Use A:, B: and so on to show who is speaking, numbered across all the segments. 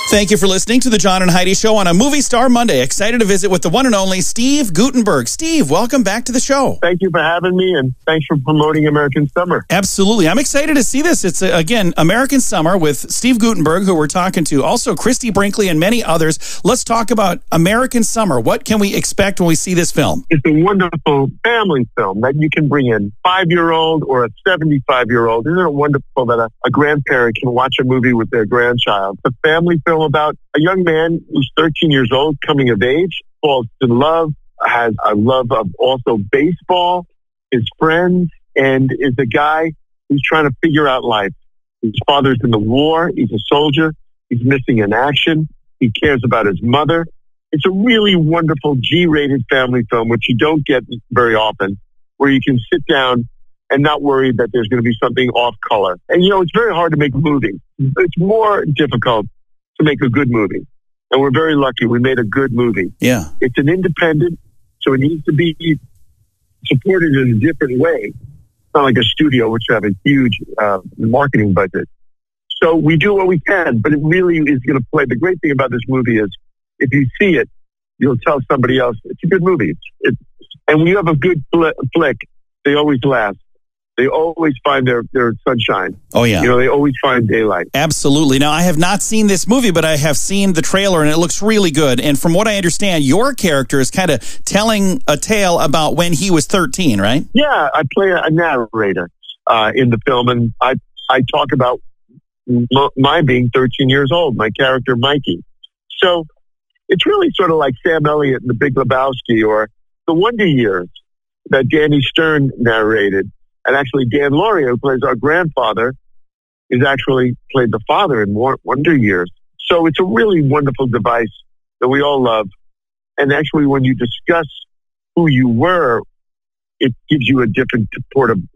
A: Thank you for listening to the John and Heidi Show on a Movie Star Monday. Excited to visit with the one and only Steve Guttenberg. Steve, welcome back to the show.
B: Thank you for having me, and thanks for promoting American Summer.
A: Absolutely. I'm excited to see this. It's, again, American Summer with Steve Guttenberg, who we're talking to, also Christy Brinkley and many others. Let's talk about American Summer. What can we expect when we see this film?
B: It's a wonderful family film that you can bring in a 5-year-old or a 75-year-old. Isn't it wonderful that a grandparent can watch a movie with their grandchild? It's a family film about a young man who's 13 years old, coming of age, falls in love, has a love of also baseball, his friends, and is a guy who's trying to figure out life. His father's in the war. He's a soldier. He's missing in action. He cares about his mother. It's a really wonderful G-rated family film, which you don't get very often, where you can sit down and not worry that there's going to be something off color. And, it's very hard to make movies. It's more difficult to make a good movie. And we're very lucky we made a good movie.
A: Yeah.
B: It's an independent, so it needs to be supported in a different way. It's not like a studio, which have a huge marketing budget. So we do what we can, but it really is going to play. The great thing about this movie is if you see it, you'll tell somebody else, it's a good movie. And when you have a good flick, they always last. They always find their sunshine.
A: Oh, yeah.
B: They always find daylight.
A: Absolutely. Now, I have not seen this movie, but I have seen the trailer, and it looks really good. And from what I understand, your character is kind of telling a tale about when he was 13, right?
B: Yeah, I play a narrator in the film, and I talk about my being 13 years old, my character, Mikey. So it's really sort of like Sam Elliott in The Big Lebowski or The Wonder Years that Danny Stern narrated. And actually, Dan Lauria, who plays our grandfather, is actually played the father in Wonder Years. So it's a really wonderful device that we all love. And actually, when you discuss who you were, it gives you a different port of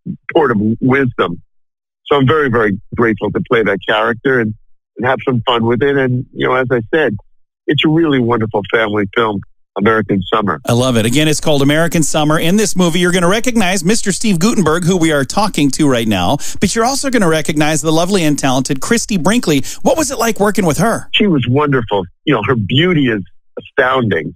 B: wisdom. So I'm very, very grateful to play that character and have some fun with it. And, as I said, it's a really wonderful family film. American Summer.
A: I love it. Again, it's called American Summer. In this movie, you're going to recognize Mr. Steve Guttenberg, who we are talking to right now, but you're also going to recognize the lovely and talented Christy Brinkley. What was it like working with her?
B: She was wonderful. Her beauty is astounding.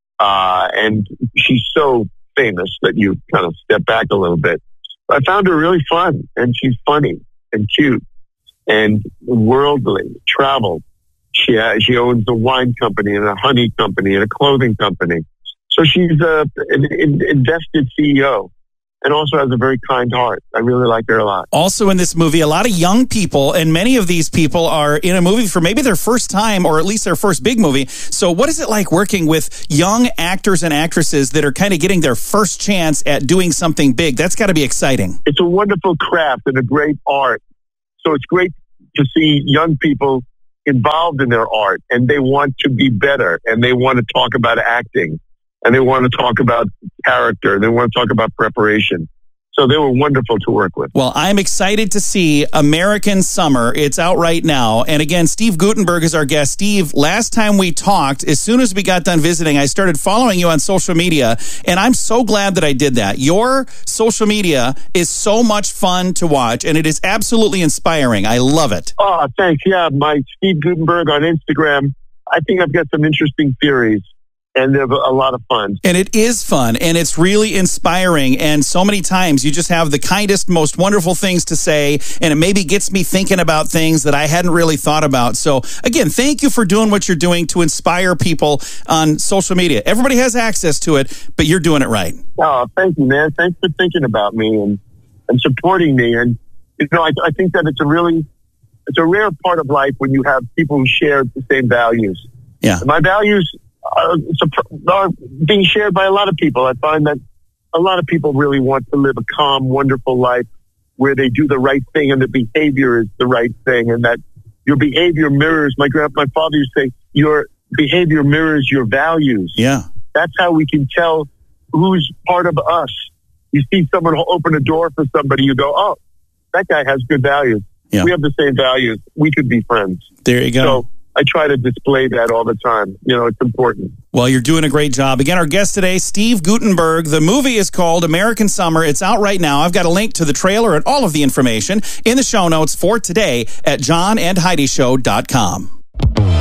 B: And she's so famous that you kind of step back a little bit. I found her really fun, and she's funny and cute and worldly, traveled. She owns a wine company and a honey company and a clothing company. So she's an invested CEO and also has a very kind heart. I really like her a lot.
A: Also in this movie, a lot of young people, and many of these people are in a movie for maybe their first time or at least their first big movie. So what is it like working with young actors and actresses that are kind of getting their first chance at doing something big? That's got to be exciting.
B: It's a wonderful craft and a great art. So it's great to see young people involved in their art, and they want to be better, and they want to talk about acting, and they want to talk about character, and they want to talk about preparation. So they were wonderful to work with.
A: Well, I'm excited to see American Summer. It's out right now. And again, Steve Guttenberg is our guest. Steve, last time we talked, as soon as we got done visiting, I started following you on social media, and I'm so glad that I did that. Your social media is so much fun to watch, and it is absolutely inspiring. I love it.
B: Oh, thanks. Yeah, my Steve Guttenberg on Instagram. I think I've got some interesting theories. And they're a lot of fun.
A: And it is fun, and it's really inspiring. And so many times you just have the kindest, most wonderful things to say, and it maybe gets me thinking about things that I hadn't really thought about. So, again, thank you for doing what you're doing to inspire people on social media. Everybody has access to it, but you're doing it right.
B: Oh, thank you, man. Thanks for thinking about me and supporting me. And, I think that it's a rare part of life when you have people who share the same values.
A: Yeah.
B: And my values are being shared by a lot of people. I find that a lot of people really want to live a calm, wonderful life where they do the right thing and the behavior is the right thing, and that your behavior mirrors. My father used to say, your behavior mirrors your values.
A: Yeah.
B: That's how we can tell who's part of us. You see someone open a door for somebody, you go, oh, that guy has good values. Yeah. We have the same values. We could be friends.
A: There you go.
B: So I try to display that all the time. It's important.
A: Well, you're doing a great job. Again, our guest today, Steve Guttenberg. The movie is called American Summer. It's out right now. I've got a link to the trailer and all of the information in the show notes for today at johnandheidishow.com.